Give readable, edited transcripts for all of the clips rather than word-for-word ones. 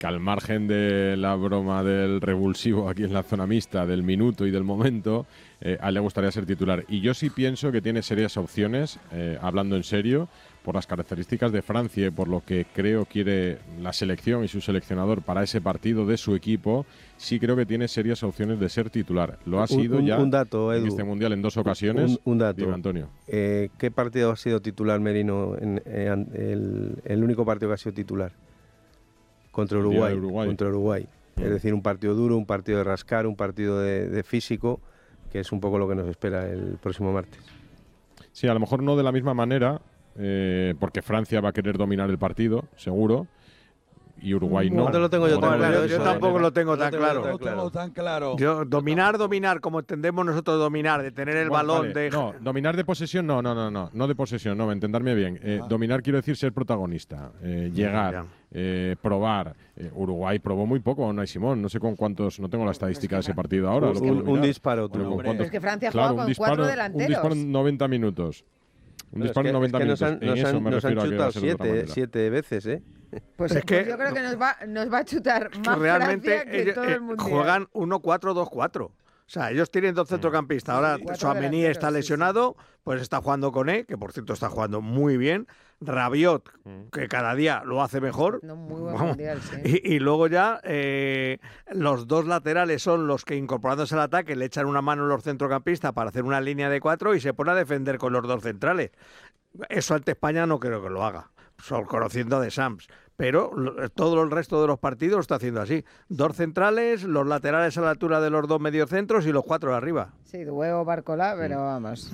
que al margen de la broma del revulsivo aquí en la zona mixta, del minuto y del momento, a él le gustaría ser titular. Y yo sí pienso que tiene serias opciones, hablando en serio, por las características de Francia y por lo que creo quiere la selección y su seleccionador para ese partido de su equipo. Sí creo que tiene serias opciones de ser titular. Lo ha sido ya un dato, Edu, en este Mundial en 2 ocasiones. Un dato. Dime, Antonio. ¿Qué partido ha sido titular Merino en el único partido que ha sido titular? Contra Uruguay. Contra Uruguay. Es decir, un partido duro, un partido de rascar, un partido de físico, que es un poco lo que nos espera el próximo martes. Sí, a lo mejor no de la misma manera, porque Francia va a querer dominar el partido, seguro, y Uruguay no. No te lo tengo yo tan claro. Yo tampoco lo tengo tan claro. No tengo tan claro. Yo, dominar, como entendemos nosotros dominar, de tener el balón, vale. No, dominar de posesión, no de posesión, no, entenderme bien. Dominar quiero decir ser protagonista, llegar, probar. Uruguay probó muy poco, Unai Simón, no sé con cuántos, no tengo la estadística de ese partido ahora. Un disparo. Es que Francia juega con 4 delanteros. Un disparo en 90 minutos. Un disparo en 90 minutos. Nos han chutado 7 veces, ¿eh? Pues yo creo que nos va a chutar más realmente Francia que todo el Mundial. Juegan 1-4-2-4. O sea, ellos tienen 2 centrocampistas. Ahora Tchouaméni está lesionado, pues está jugando con que por cierto está jugando muy bien. Rabiot, que cada día lo hace mejor. No, muy buen mundial, sí. Y luego ya los 2 laterales son los que, incorporándose al ataque, le echan una mano a los centrocampistas para hacer una línea de 4 y se pone a defender con los 2 centrales. Eso ante España no creo que lo haga, solo conociendo de Sams. Pero todo el resto de los partidos lo está haciendo así. 2 centrales, los laterales a la altura de los 2 mediocentros y los 4 de arriba. Sí, Duego, Barcola, pero vamos.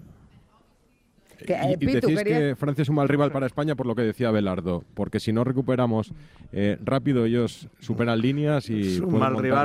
Y decís que Francia es un mal rival para España por lo que decía Belardo, porque si no recuperamos rápido ellos superan líneas y es un mal rival